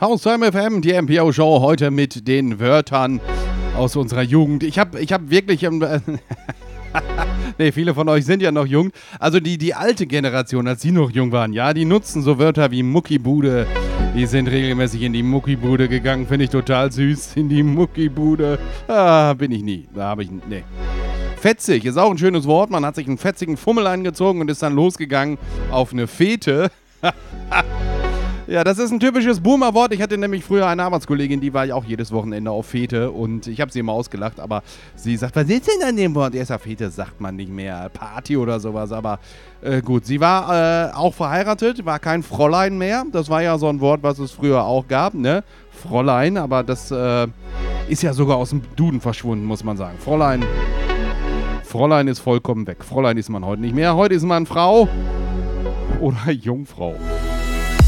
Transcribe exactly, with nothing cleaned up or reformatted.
Haustime F M, die M P O-Show, heute mit den Wörtern aus unserer Jugend. Ich habe ich hab wirklich... Ähm, ne, viele von euch sind ja noch jung. Also die, die alte Generation, als sie noch jung waren, ja, die nutzen so Wörter wie Muckibude. Die sind regelmäßig in die Muckibude gegangen, finde ich total süß. In die Muckibude. Ah, bin ich nie. Da habe ich... Ne. Fetzig ist auch ein schönes Wort. Man hat sich einen fetzigen Fummel angezogen und ist dann losgegangen auf eine Fete. Ja, das ist ein typisches Boomer-Wort. Ich hatte nämlich früher eine Arbeitskollegin, die war ja auch jedes Wochenende auf Fete und ich habe sie immer ausgelacht, aber sie sagt, was ist denn an dem Wort? Erst auf Fete sagt man nicht mehr, Party oder sowas, aber äh, gut. Sie war äh, auch verheiratet, war kein Fräulein mehr. Das war ja so ein Wort, was es früher auch gab, ne? Fräulein, aber das äh, ist ja sogar aus dem Duden verschwunden, muss man sagen. Fräulein, Fräulein ist vollkommen weg. Fräulein ist man heute nicht mehr. Heute ist man Frau oder Jungfrau.